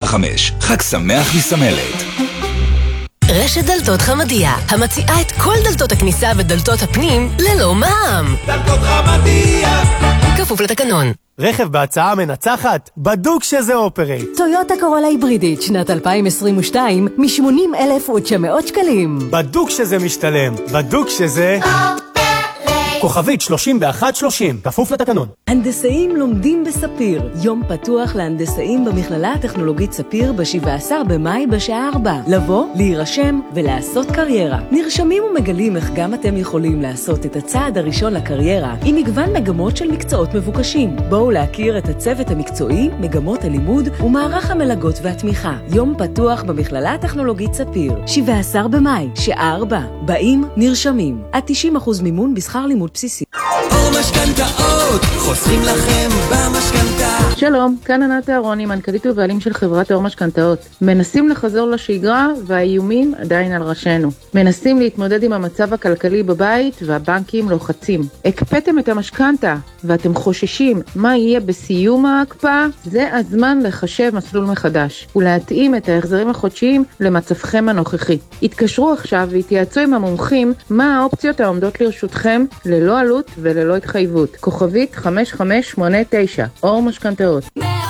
5. חג שמח מסמלת. רשת דלתות חמדיה, המציעה את כל דלתות הכניסה ודלתות הפנים ללא מע"מ. דלתות חמדיה, כפוף לתקנון. רכב בהצעה מנצחת? בדוק שזה אופרייט. טויוטה קורולה היברידית, שנת 2022, מ-80,900 שקלים. בדוק שזה משתלם. בדוק שזה... כוכבית 3130, כפוף לתקנון. הנדסאים לומדים בספיר. יום פתוח להנדסאים במכללה הטכנולוגית ספיר ב-17 במאי בשעה 4. לבוא, להירשם ולעשות קריירה. נרשמים ומגלים איך גם אתם יכולים לעשות את הצעד הראשון לקריירה עם מגוון מגמות של מקצועות מבוקשים. בואו להכיר את הצוות המקצועי, מגמות הלימוד ומערך המלגות והתמיכה. יום פתוח במכללה הטכנולוגית ספיר. 17 במאי, שעה 4. באים, נרשמים. עד 90% מימון בשכר לימוד בסיסי. אור משכנתאות, חוסכים לכם במשכנתה. שלום, כאן ענת אהרוני, מנכ"לית ובעלים של חברת אור משכנתאות. מנסים לחזור לשגרה והאיומים עדיין על ראשנו. מנסים להתמודד עם המצב הכלכלי בבית והבנקים לוחצים. הקפאתם את המשכנתה ואתם חוששים מה יהיה בסיום ההקפאה? זה הזמן לחשב מסלול מחדש ולהתאים את ההחזרים החודשיים למצבכם הנוכחי. התקשרו עכשיו והתייעצו עם המומחים מה האופציות העומדות לרשותכם ללא עלות וללא התחייבות. כוכבית 5589, אור משכנתאות.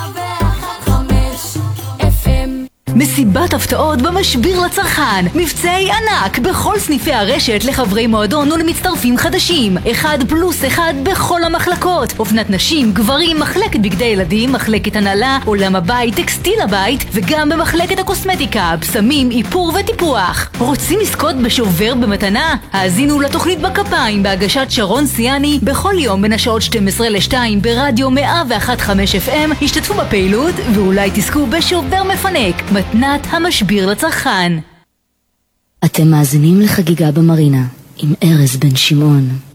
מסיבת הפתעות במשביר לצרכן. מבצעי ענק בכל סניפי הרשת לחברי מועדון ולמצטרפים חדשים. 1+1 בכל המחלקות. אופנת נשים, גברים, מחלקת בגדי ילדים, מחלקת הנהלה, עולם הבית, טקסטיל הבית, וגם במחלקת הקוסמטיקה, בשמים, איפור וטיפוח. רוצים לזכות בשובר במתנה? האזינו לתוכנית בכפיים בהגשת שרון סיאני בכל יום בין השעות 12 ל-2 ברדיו 101.5 FM. השתתפו בפעילות ואולי תזכו בשובר מפנק. מתנת המשביר לצרכן. אתם מאזינים לחגיגה במרינה עם ארז בן שמעון.